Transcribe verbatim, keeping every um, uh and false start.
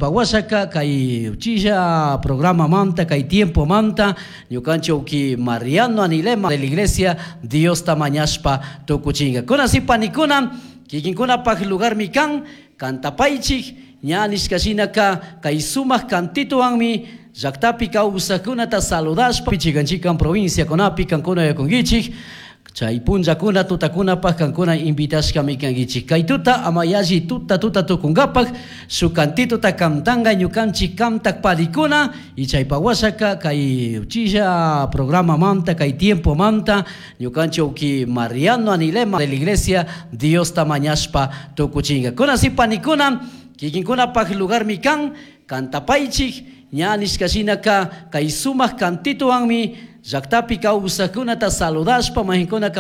Chaypawasaka kay uchilla programa manta kay tiempo manta ñukanchik ki Mariano Anilema de la iglesia Dios tamañashpa tukuchinga kuna si panikuna kikinkunapak lugar mi kan kantapaychik ña nishkashinaka kay sumak kantituwanmi llaktapi kawsakunata saludashpa pichikanchikan provincia kunapi kankuna yakunkichik chay punllakuna tutakunapak kankuna invitashkami kankichik kay tuta amayashi tuta tuta tukunkapak su kantituta kamtanga ñukanchik kamtak palikuna y chaypawasaka kay uchilla programa manta kay tiempo manta ñukanchik ki Mariano Anilema de la iglesia Dios tamañashpa tukuchinga kuna si panikuna kikinkunapak lugar mi kan kantapaychik ña nishkashinaka kay sumak kantituwanmi llaktapi kawsakunata saludashpa mahinkuna